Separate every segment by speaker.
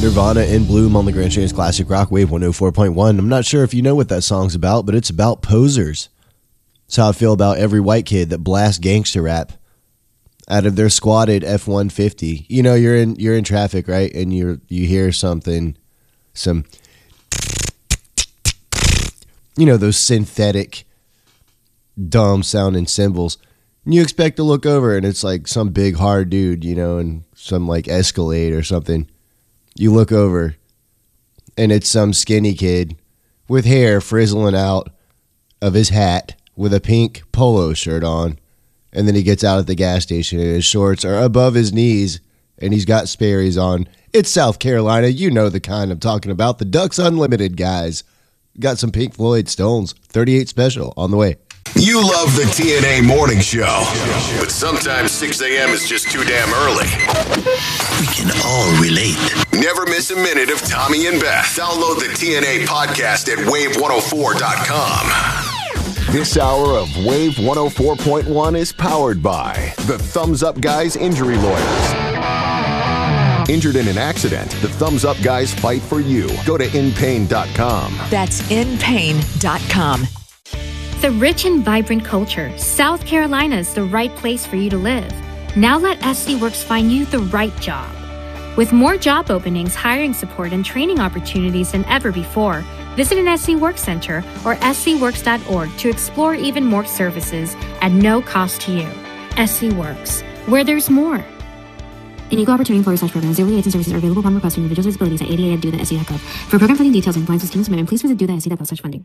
Speaker 1: Nirvana in Bloom on the Grand Chance Classic Rock Wave 104.1. I'm not sure if you know what that song's about, but it's about posers. That's how I feel about every white kid that blasts gangster rap out of their squatted F-150. You know, you're in traffic, right? And you hear something, those synthetic, dumb sounding cymbals. And you expect to look over and it's like some big hard dude, in some like Escalade or something. You look over, and it's some skinny kid with hair frizzling out of his hat with a pink polo shirt on, and then he gets out at the gas station, and his shorts are above his knees, and he's got Sperry's on. It's South Carolina. You know the kind I'm talking about. The Ducks Unlimited guys. Got some Pink Floyd Stones 38 special on the way.
Speaker 2: You love the TNA morning show, but sometimes 6 a.m. is just too damn early.
Speaker 3: We can all relate.
Speaker 2: Never miss a minute of Tommy and Beth. Download the TNA podcast at wave104.com. This hour of Wave 104.1 is powered by the Thumbs Up Guys Injury Lawyers. Injured in an accident, the Thumbs Up Guys fight for you. Go to inpain.com.
Speaker 4: That's inpain.com.
Speaker 5: The rich and vibrant culture, South Carolina is the right place for you to live. Now let SC Works find you the right job. With more job openings, hiring support, and training opportunities than ever before, visit an SC Works Center or scworks.org to explore even more services at no cost to you. SC Works, where there's more.
Speaker 6: An equal opportunity employer/program. Auxiliary aids and services are available upon request from individuals with disabilities at ada@do.sc.gov. For program funding details and compliance with student submission, please visit do.sc.gov/funding.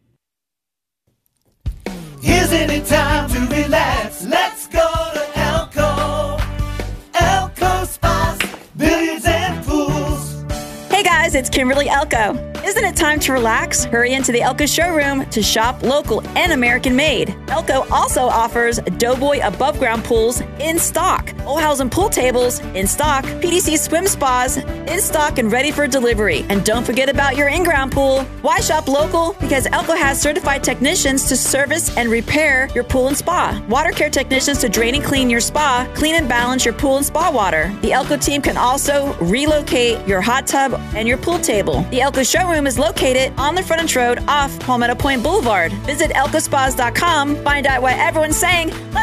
Speaker 7: Isn't it time to relax? Let's go to Elko. Elko Spas, billiards and pools.
Speaker 8: Hey guys, it's Kimberly Elko. Isn't it time to relax? Hurry into the Elko showroom to shop local and American made. Elko also offers Doughboy above ground pools in stock, Olhausen pool tables in stock, PDC swim spas in stock and ready for delivery. And don't forget about your in-ground pool. Why shop local? Because Elko has certified technicians to service and repair your pool and spa, water care technicians to drain and clean your spa, clean and balance your pool and spa water. The Elko team can also relocate your hot tub and your pool table. The Elko showroom is located on the frontage road off Palmetto Point Boulevard. Visit elkospas.com. Find out why everyone's saying, let's